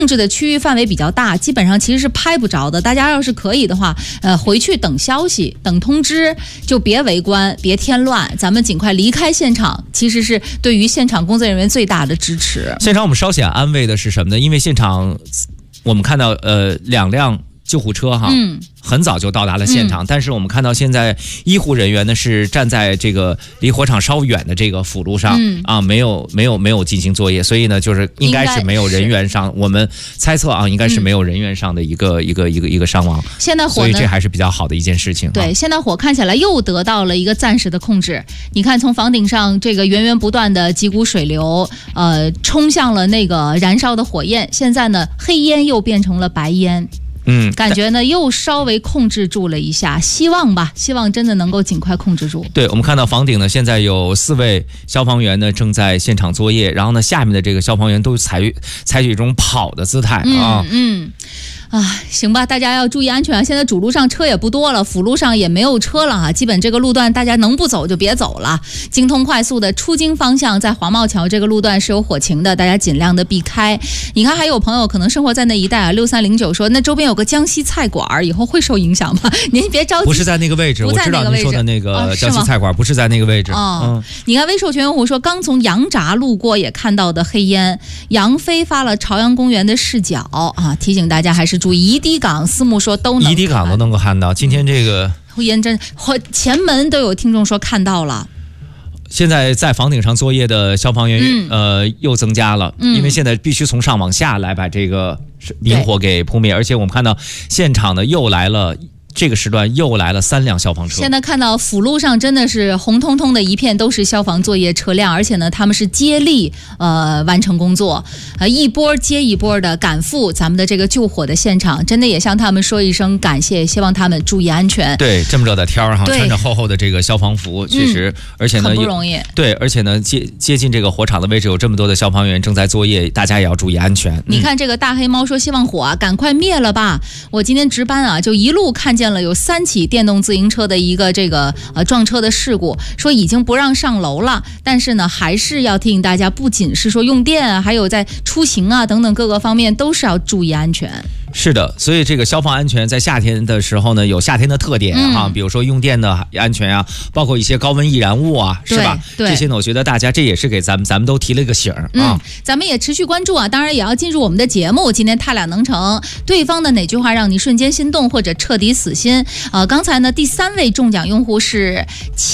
控制的区域范围比较大，基本上其实是拍不着的。大家要是可以的话，回去等消息、等通知，就别围观、别添乱，咱们尽快离开现场，其实是对于现场工作人员最大的支持。 现场我们稍显安慰的是什么呢？因为现场我们看到2辆救护车哈，很早就到达了现场，但是我们看到现在医护人员呢是站在这个离火场稍远的这个辅路上，没有进行作业，所以呢就是应该是没有人员上，我们猜测啊应该是没有人员上的一个伤亡。 现在火呢， 所以这还是比较好的一件事情。 对，现在火看起来又得到了一个暂时的控制。你看，从房顶上这个源源不断的几股水流，冲向了那个燃烧的火焰，现在呢黑烟又变成了白烟。感觉呢又稍微控制住了一下，希望真的能够尽快控制住。 对，我们看到房顶呢，现在有4位消防员呢正在现场作业，然后呢下面的这个消防员都采取一种跑的姿态行吧，大家要注意安全啊！现在主路上车也不多了，辅路上也没有车了哈，基本这个路段大家能不走就别走了。京通快速的出京方向，在黄茂桥这个路段是有火情的，大家尽量的避开。你看，还有朋友可能生活在那一带啊，6309说那周边有个江西菜馆，以后会受影响吗？您别着急， 不是在那个位置，我知道您说的那个江西菜馆不是在那个位置。 你看微授权用户说，刚从羊闸路过也看到的黑烟。杨飞发了朝阳公园的视角啊，提醒大家还是注意。宜堤港、思慕说都能， 宜堤港都能够看到。今天这个烟真前门都有听众说看到了。 现在在房顶上作业的消防员又增加了，因为现在必须从上往下来把这个明火给扑灭，而且我们看到现场呢又来了。这个时段又来了3辆消防车。 现在看到辅路上真的是红彤彤的一片，都是消防作业车辆，而且呢，他们是接力完成工作，一波接一波的赶赴咱们的这个救火的现场，真的也向他们说一声感谢，希望他们注意安全。 对，这么热的天儿哈，穿着厚厚的这个消防服，确实，而且呢很不容易。 对，而且呢接近这个火场的位置有这么多的消防员正在作业，大家也要注意安全。 你看这个大黑猫说，希望火啊赶快灭了吧！我今天值班啊，就一路看见了有3起电动自行车的一个这个撞车的事故，说已经不让上楼了，但是呢还是要提醒大家，不仅是说用电啊，还有在出行啊等等各个方面都是要注意安全。 是的，所以这个消防安全在夏天的时候呢，有夏天的特点啊，比如说用电的安全啊，包括一些高温易燃物啊，是吧？对，这些呢，我觉得大家这也是给咱们都提了一个醒啊。 咱们也持续关注啊，当然也要进入我们的节目。今天他俩能成，对方的哪句话让你瞬间心动或者彻底死心？刚才呢，第3位中奖用户是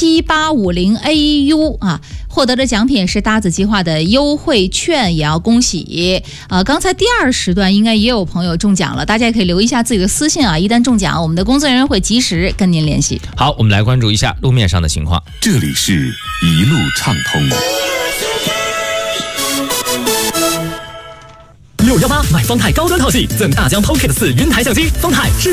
7850AU 啊。获得的奖品是搭子计划的优惠券，也要恭喜。刚才第2时段应该也有朋友中奖了，大家也可以留一下自己的私信啊，一旦中奖，我们的工作人员会及时跟您联系。 好，我们来关注一下路面上的情况。 这里是一路畅通。 618买方太高端套系，赠大疆 Pocket 4云台相机，方太